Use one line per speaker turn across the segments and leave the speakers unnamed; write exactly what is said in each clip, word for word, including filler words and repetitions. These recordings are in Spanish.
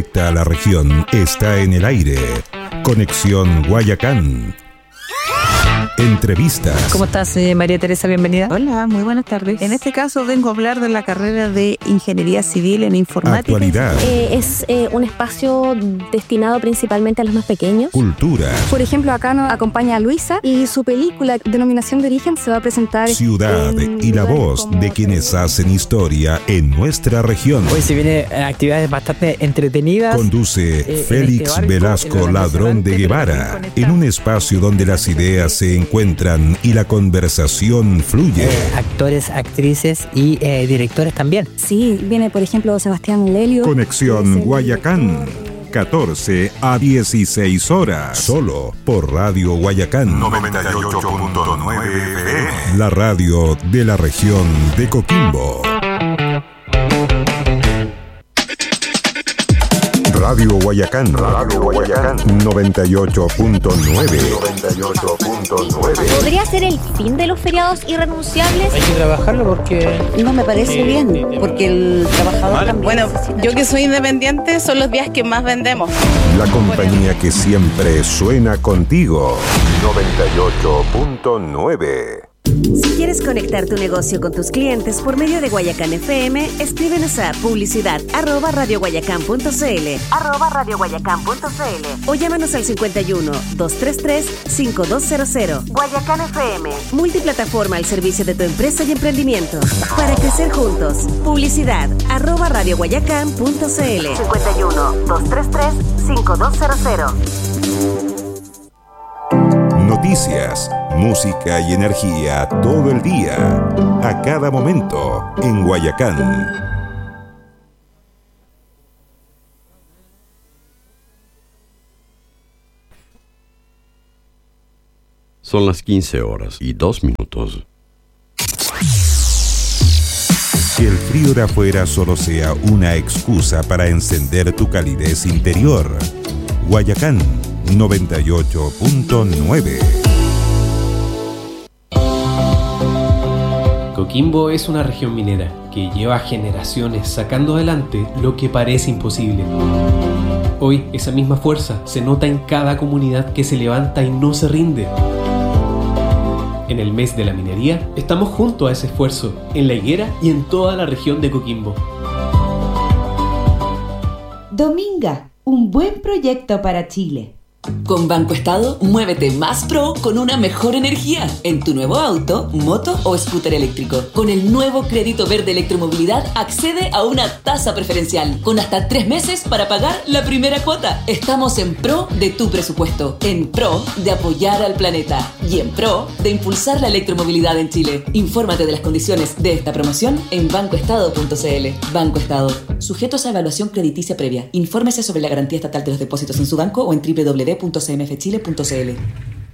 A la región está en el aire. Conexión Guayacán. Entrevistas.
¿Cómo estás, eh, María Teresa? Bienvenida.
Hola, muy buenas tardes.
En este caso vengo a hablar de la carrera de Ingeniería Civil en Informática.
Actualidad.
Eh, es eh, un espacio destinado principalmente a los más pequeños.
Cultura.
Por ejemplo, acá nos acompaña Luisa y su película Denominación de Origen se va a presentar.
Ciudad y la voz de quienes hacen historia en nuestra región.
Hoy se vienen actividades bastante entretenidas.
Conduce
eh,
Félix
este barco,
Velasco Ladrón de Guevara, en un espacio donde las ideas se encuentran y la conversación fluye.
Eh, actores, actrices y eh, directores también.
Sí, viene por ejemplo Sebastián Lelio.
Conexión Guayacán, catorce a dieciséis horas. Solo por Radio Guayacán
noventa y ocho punto nueve F M.
La radio de la región de Coquimbo. Radio Guayacán, Radio Guayacán noventa y ocho punto nueve.
noventa y ocho punto nueve.
¿Podría ser el fin de los feriados irrenunciables?
Hay que trabajarlo porque...
No me parece bien, porque el trabajador también.
Bueno, yo que soy independiente, son los días que más vendemos.
La compañía que siempre suena contigo.
noventa y ocho punto nueve.
Si quieres conectar tu negocio con tus clientes por medio de Guayacán F M, escríbenos a publicidad arroba radioguayacán.cl arroba radioguayacán.cl o llámanos al cincuenta y uno, doscientos treinta y tres, cincuenta y dos cero cero. Guayacán F M, multiplataforma al servicio de tu empresa y emprendimiento. Para crecer juntos, publicidad arroba radioguayacán.cl cincuenta y uno, doscientos treinta y tres, cincuenta y dos cero cero.
Noticias, música y energía todo el día, a cada momento en Guayacán.
Son las quince horas y dos minutos.
Que el frío de afuera solo sea una excusa para encender tu calidez interior. Guayacán noventa y ocho punto nueve.
Coquimbo es una región minera que lleva generaciones sacando adelante lo que parece imposible. Hoy esa misma fuerza se nota en cada comunidad que se levanta y no se rinde. En el mes de la minería estamos junto a ese esfuerzo en La Higuera y en toda la región de Coquimbo.
Dominga, un buen proyecto para Chile.
Con Banco Estado, muévete más pro con una mejor energía en tu nuevo auto, moto o scooter eléctrico. Con el nuevo crédito verde electromovilidad, accede a una tasa preferencial con hasta tres meses para pagar la primera cuota. Estamos en pro de tu presupuesto, en pro de apoyar al planeta y en pro de impulsar la electromovilidad en Chile. Infórmate de las condiciones de esta promoción en bancoestado punto cl. Banco Estado, sujetos a evaluación crediticia previa. Infórmese sobre la garantía estatal de los depósitos en su banco o en doble u doble u doble u punto c m f chile punto c l.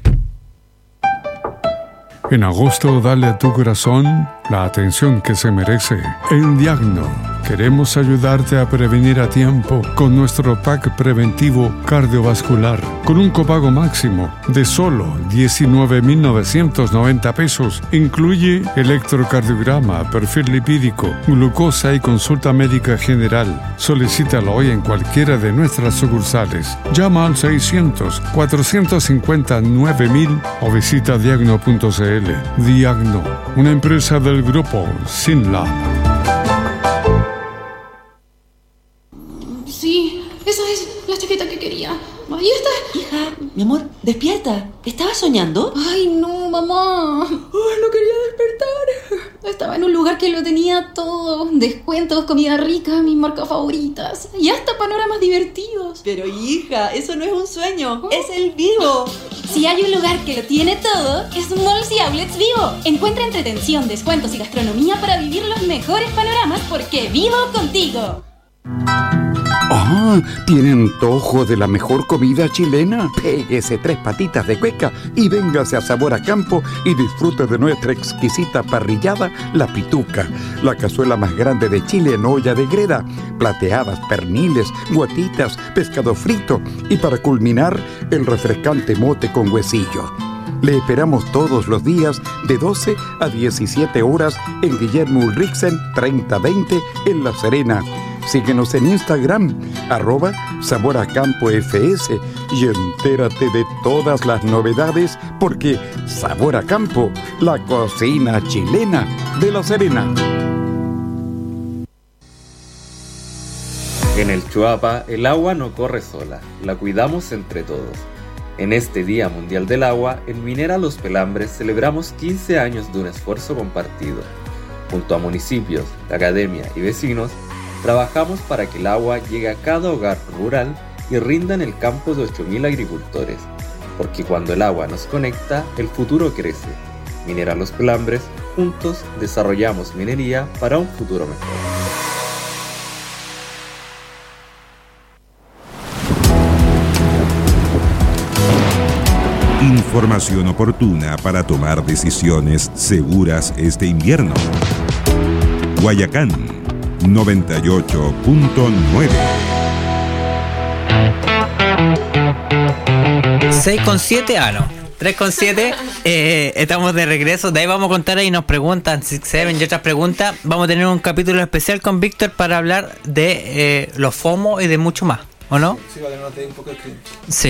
En agosto, dale a tu corazón la atención que se merece. En Diagno, queremos ayudarte a prevenir a tiempo con nuestro pack preventivo cardiovascular, con un copago máximo de solo diecinueve mil novecientos noventa pesos. Incluye electrocardiograma, perfil lipídico, glucosa y consulta médica general. Solicítalo hoy en cualquiera de nuestras sucursales. Llama al seiscientos, cuatrocientos cincuenta, nueve mil o visita diagno punto c l. Diagno, una empresa del grupo Sinlab.
Sí, esa es la chaqueta que quería. Ahí está.
Hija, mi amor, despierta. ¿Estabas soñando?
Ay, no, mamá. Ay, no quería despertar. Estaba en un lugar que lo tenía todo. Descuentos, comida rica, mis marcas favoritas. Y hasta panoramas divertidos.
Pero hija, eso no es un sueño. ¿Oh? Es el Vivo.
Si hay un lugar que lo tiene todo, es Malls y Outlets Vivo. Encuentra entretención, descuentos y gastronomía para vivir los mejores panoramas porque vivo contigo.
¡Ah! ¿Tiene antojo de la mejor comida chilena? Péguese tres patitas de cueca y véngase a Sabor a Campo y disfrute de nuestra exquisita parrillada, La Pituca, la cazuela más grande de Chile en olla de greda, plateadas, perniles, guatitas, pescado frito y para culminar, el refrescante mote con huesillo. Le esperamos todos los días de doce a diecisiete horas en Guillermo Ulrichsen treinta veinte en La Serena. Síguenos en Instagram, arroba Sabor a Campo F S, y entérate de todas las novedades, porque Sabor a Campo, la cocina chilena de La Serena.
En el Chuapa, el agua no corre sola, la cuidamos entre todos. En este Día Mundial del Agua, en Minera Los Pelambres celebramos quince años de un esfuerzo compartido. Junto a municipios, la academia y vecinos, trabajamos para que el agua llegue a cada hogar rural y rinda en el campo de ocho mil agricultores. Porque cuando el agua nos conecta, el futuro crece. Minera Los Pelambres, juntos desarrollamos minería para un futuro mejor.
Información oportuna para tomar decisiones seguras este invierno. Guayacán noventa y ocho punto nueve.
seis con siete, ah no, tres con siete. eh, estamos de regreso. De ahí vamos a contar, ahí nos preguntan si se ven y otras preguntas. Vamos a tener un capítulo especial con Víctor para hablar de eh, los FOMO y de mucho más, ¿o no?
Sí, vale, no te un poco de cringe.
Sí.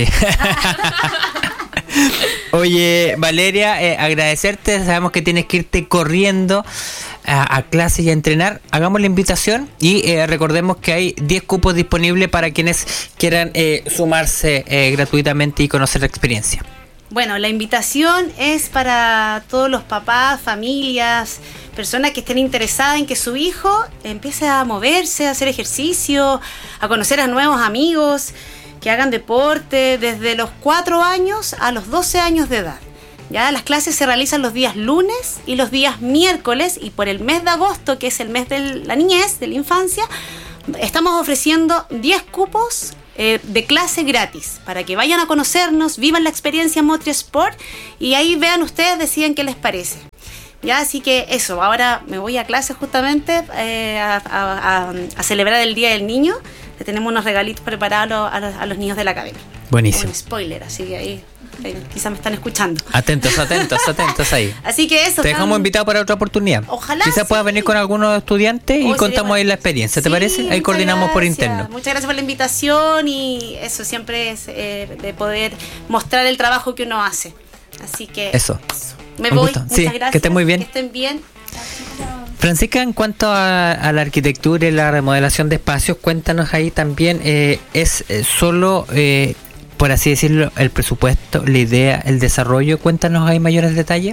Oye, Valeria, eh, agradecerte. Sabemos que tienes que irte corriendo a, a clase y a entrenar. Hagamos la invitación y eh, recordemos que hay diez cupos disponibles para quienes quieran eh, sumarse eh, gratuitamente y conocer la experiencia.
Bueno, la invitación es para todos los papás, familias, personas que estén interesadas en que su hijo empiece a moverse, a hacer ejercicio, a conocer a nuevos amigos, que hagan deporte desde los cuatro años a los doce años de edad. Ya las clases se realizan los días lunes y los días miércoles, y por el mes de agosto, que es el mes de la niñez, de la infancia, estamos ofreciendo diez cupos eh, de clase gratis para que vayan a conocernos, vivan la experiencia Motri Sport y ahí vean ustedes, deciden qué les parece. Ya, así que eso, ahora me voy a clase justamente eh, a, a, a, a celebrar el Día del Niño. Le tenemos unos regalitos preparados a los, a los niños de la academia.
Buenísimo.
Un spoiler, así que ahí, ahí quizás me están escuchando.
Atentos, atentos, atentos ahí.
Así que eso.
Te dejamos están... invitado para otra oportunidad.
Ojalá.
Quizás sí. puedas venir con algunos estudiantes y
oh,
contamos ahí la experiencia. ¿Te sí, parece? Ahí coordinamos gracias. Por interno.
Muchas gracias por la invitación y eso siempre es eh, de poder mostrar el trabajo que uno hace. Así que
eso.
eso. Me Un voy. Gusto. Muchas
sí,
gracias.
Que estén muy bien.
Que estén bien.
Francisca, en cuanto a, a la arquitectura y la remodelación de espacios, cuéntanos ahí también, eh, ¿es eh, solo, eh, por así decirlo, el presupuesto, la idea, el desarrollo? Cuéntanos ahí mayores detalles.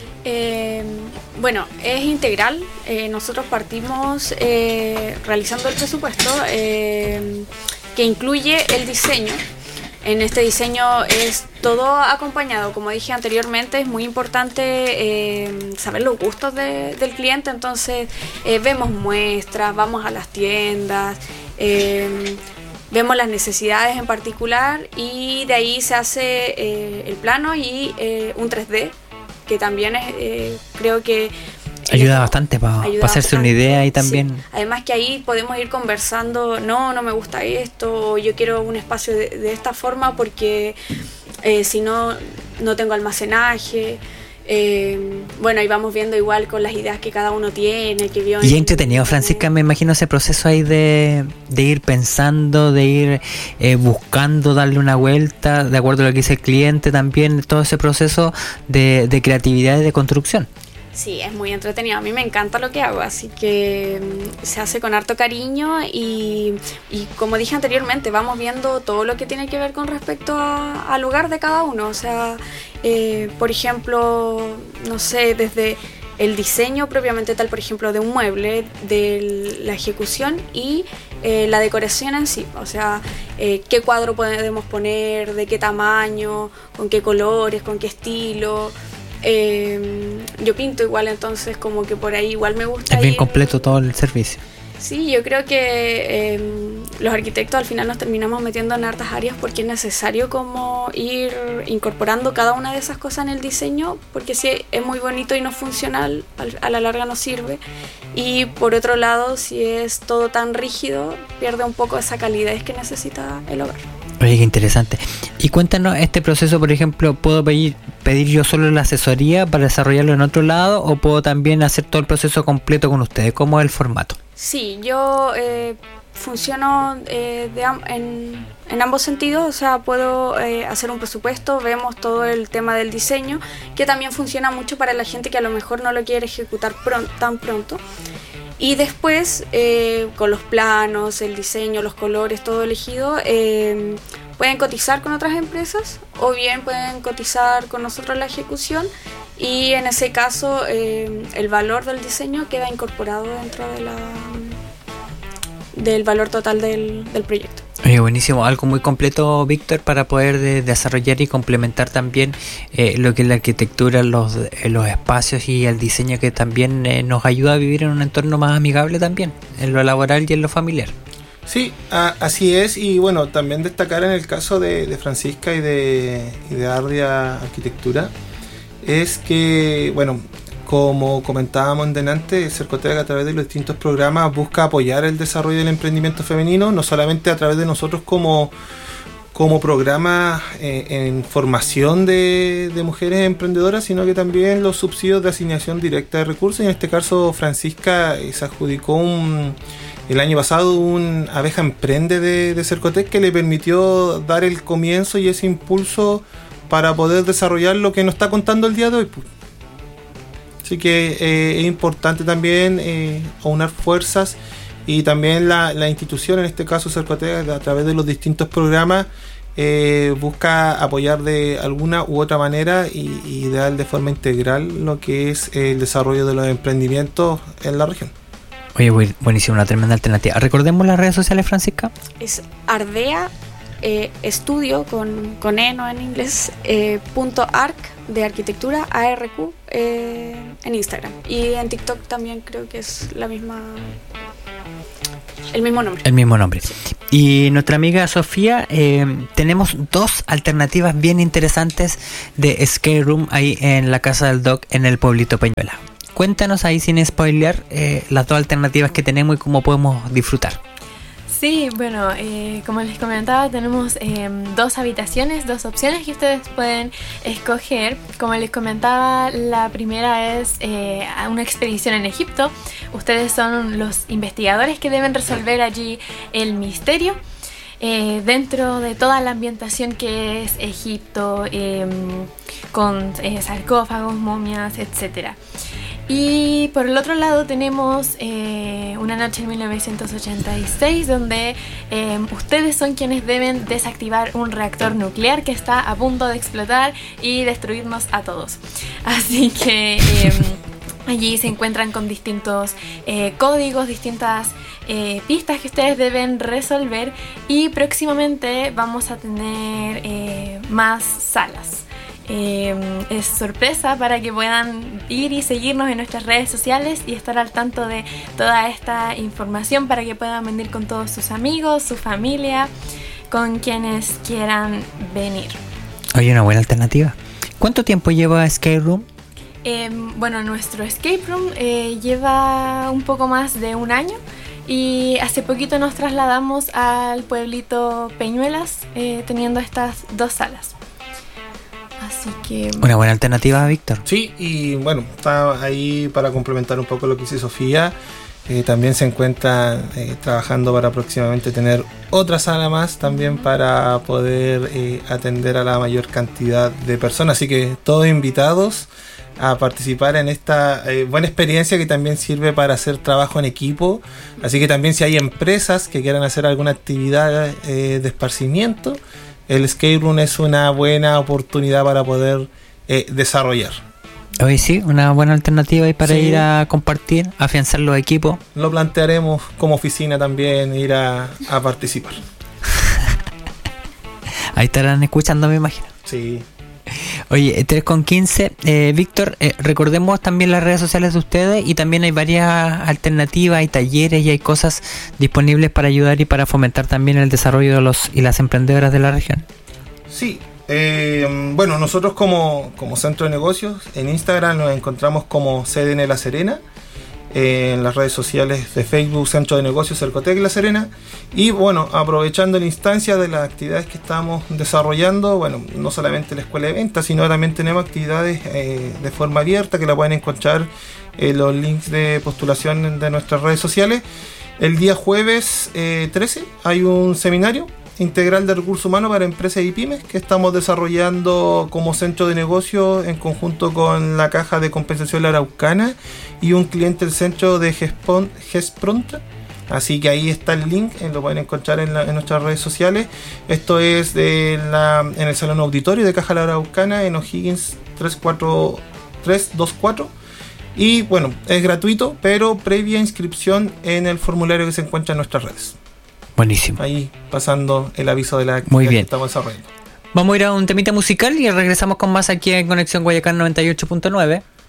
Eh, bueno, es integral. Eh, nosotros partimos eh, realizando el presupuesto eh, que incluye el diseño. En este diseño es todo acompañado, como dije anteriormente, es muy importante eh, saber los gustos de, del cliente, entonces eh, vemos muestras, vamos a las tiendas, eh, vemos las necesidades en particular y de ahí se hace eh, el plano y eh, un tres D, que también es, eh, creo que
ayuda bastante para pa hacerse bastante. Una idea y también...
Sí. Además que ahí podemos ir conversando, no, no me gusta esto, yo quiero un espacio de, de esta forma porque eh, si no, no tengo almacenaje. Eh, bueno, ahí vamos viendo igual con las ideas que cada uno tiene, que vio.
Y entretenido, Francisca, me imagino ese proceso ahí de, de ir pensando, de ir eh, buscando darle una vuelta, de acuerdo a lo que dice el cliente también, todo ese proceso de, de creatividad y de construcción.
Sí, es muy entretenido. A mí me encanta lo que hago, así que um, se hace con harto cariño y, y como dije anteriormente, vamos viendo todo lo que tiene que ver con respecto a, al lugar de cada uno. O sea, eh, por ejemplo, no sé, desde el diseño propiamente tal, por ejemplo, de un mueble, de la ejecución y eh, la decoración en sí. O sea, eh, qué cuadro podemos poner, de qué tamaño, con qué colores, con qué estilo. Eh, yo pinto igual, entonces como que por ahí igual me gusta.
Es bien
ir...
completo todo el servicio.
Sí, yo creo que eh, los arquitectos al final nos terminamos metiendo en hartas áreas porque es necesario como ir incorporando cada una de esas cosas en el diseño, porque si es muy bonito y no funcional, a la larga no sirve. Y por otro lado, si es todo tan rígido, pierde un poco esa calidez que necesita el hogar.
Oye, qué interesante. Y cuéntanos, este proceso, por ejemplo, ¿puedo pedir, pedir yo solo la asesoría para desarrollarlo en otro lado o puedo también hacer todo el proceso completo con ustedes? ¿Cómo es el formato?
Sí, yo eh, funciono eh, de, en, en ambos sentidos, o sea, puedo eh, hacer un presupuesto, vemos todo el tema del diseño, que también funciona mucho para la gente que a lo mejor no lo quiere ejecutar pron- tan pronto. Y después, eh, con los planos, el diseño, los colores, todo elegido, eh, pueden cotizar con otras empresas o bien pueden cotizar con nosotros la ejecución, y en ese caso eh, el valor del diseño queda incorporado dentro de la, del valor total del, del proyecto.
Oye, buenísimo, algo muy completo, Víctor, para poder de, desarrollar y complementar también eh, lo que es la arquitectura, los, eh, los espacios y el diseño, que también eh, nos ayuda a vivir en un entorno más amigable también, en lo laboral y en lo familiar.
Sí, a, así es, y bueno, también destacar en el caso de, de Francisca y de, y de Ardia Arquitectura, es que, bueno, como comentábamos en delante, Cercotec a través de los distintos programas busca apoyar el desarrollo del emprendimiento femenino, no solamente a través de nosotros como, como programa eh, en formación de, de mujeres emprendedoras, sino que también los subsidios de asignación directa de recursos. Y en este caso Francisca eh, se adjudicó un, el año pasado un Abeja Emprende de, de Cercotec, que le permitió dar el comienzo y ese impulso para poder desarrollar lo que nos está contando el día de hoy. Así que eh, es importante también eh, aunar fuerzas, y también la, la institución, en este caso Cercotec, a través de los distintos programas, eh, busca apoyar de alguna u otra manera y, y dar de forma integral lo que es el desarrollo de los emprendimientos en la región.
Oye, buenísimo, una tremenda alternativa. Recordemos las redes sociales, Francisca.
Es Ardea eh, Estudio con, con Eno en inglés, eh, punto arc de arquitectura, A R Q, eh, en Instagram. Y en TikTok también creo que es la misma, el mismo nombre.
El mismo nombre. Sí. Y nuestra amiga Sofía, eh, tenemos dos alternativas bien interesantes de escape room ahí en la Casa del Doc, en el pueblito Peñuela. Cuéntanos ahí, sin spoilear, eh, las dos alternativas que tenemos y cómo podemos disfrutar.
Sí, bueno, eh, como les comentaba, tenemos eh, dos habitaciones, dos opciones que ustedes pueden escoger. Como les comentaba, la primera es eh, una expedición en Egipto. Ustedes son los investigadores que deben resolver allí el misterio eh, dentro de toda la ambientación que es Egipto, eh, con eh, sarcófagos, momias, etcétera. Y por el otro lado tenemos eh, Una noche en mil novecientos ochenta y seis, donde eh, ustedes son quienes deben desactivar un reactor nuclear que está a punto de explotar y destruirnos a todos. Así que eh, allí se encuentran con distintos eh, códigos, distintas eh, pistas que ustedes deben resolver, y próximamente vamos a tener eh, más salas. Eh, es sorpresa para que puedan ir y seguirnos en nuestras redes sociales y estar al tanto de toda esta información, para que puedan venir con todos sus amigos, su familia, con quienes quieran venir.
Oye, una buena alternativa. ¿Cuánto tiempo lleva Escape Room?
Eh, bueno, nuestro Escape Room eh, lleva un poco más de un año, y hace poquito nos trasladamos al pueblito Peñuelas, eh, teniendo estas dos salas. Así que...
Una buena alternativa, Víctor.
Sí, y bueno, está ahí para complementar un poco lo que dice Sofía. Eh, también se encuentra eh, trabajando para próximamente tener otra sala más, también para poder eh, atender a la mayor cantidad de personas. Así que todos invitados a participar en esta eh, buena experiencia, que también sirve para hacer trabajo en equipo. Así que también, si hay empresas que quieran hacer alguna actividad eh, de esparcimiento, el Escape Room es una buena oportunidad para poder eh, desarrollar.
Hoy sí, una buena alternativa ahí para sí. ir a compartir, afianzar los equipos.
Lo plantearemos como oficina también, ir a, a participar.
Ahí estarán escuchando, me imagino.
Sí.
Oye, tres con quince, eh, Víctor, eh, recordemos también las redes sociales de ustedes, y también hay varias alternativas, hay talleres y hay cosas disponibles para ayudar y para fomentar también el desarrollo de los y las emprendedoras de la región.
Sí, eh, bueno, nosotros como, como centro de negocios en Instagram nos encontramos como C D N La Serena, eh, en las redes sociales de Facebook Centro de Negocios Cercotec La Serena, y bueno, aprovechando la instancia de las actividades que estamos desarrollando, bueno, no solamente la escuela de ventas, sino también tenemos actividades eh, de forma abierta, que la pueden encontrar en los links de postulación de nuestras redes sociales. El día jueves eh, trece hay un seminario integral de recursos humanos para empresas y pymes que estamos desarrollando como centro de negocio en conjunto con la Caja de Compensación La Araucana y un cliente del centro de Gespon, Gespronta. Así que ahí está el link, eh, lo pueden encontrar en, la, en nuestras redes sociales. Esto es de la, en el Salón Auditorio de Caja La Araucana en O'Higgins tres cuatro tres dos cuatro. Y bueno, es gratuito, pero previa inscripción en el formulario que se encuentra en nuestras redes.
Buenísimo.
Ahí pasando el aviso de la actividad
Muy bien.
que estamos desarrollando.
Vamos a ir a un temita musical y regresamos con más aquí en Conexión Guayacán noventa y ocho punto nueve.